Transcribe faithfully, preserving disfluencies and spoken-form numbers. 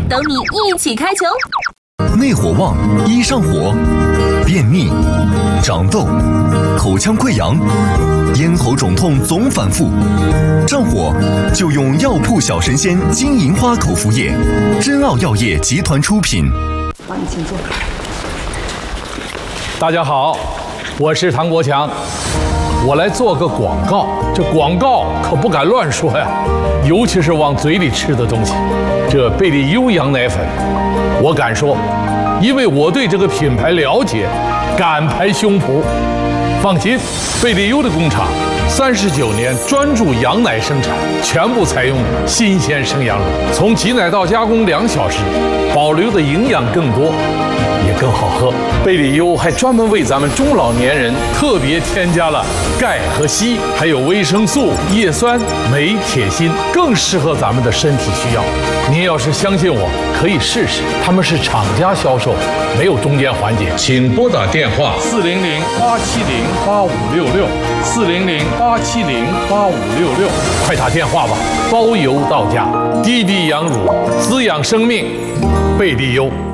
等你一起开球。 内火旺，一上火，便秘、长痘、口腔溃疡、咽喉肿痛总反复，上火就用药铺小神仙金银花口服液，真奥药业集团出品。 好，你请坐。 大家好，我是唐国强，我来做个广告。这广告可不敢乱说呀，尤其是往嘴里吃的东西。这贝利优羊奶粉，我敢说，因为我对这个品牌了解，敢拍胸脯。放心，贝利优的工厂三十九年专注羊奶生产，全部采用新鲜生羊乳，从挤奶到加工两小时，保留的营养更多，也更好喝。贝利优还专门为咱们中老年人特别添加了钙和硒，还有维生素、叶酸、镁、铁、锌，更适合咱们的身体需要。您要是相信我，可以试试。他们是厂家销售，没有中间环节。请拨打电话四零零八七零八五六六四零零八七零八五六六，快打电话吧，包邮到家。滴滴羊乳，滋养生命，贝利优。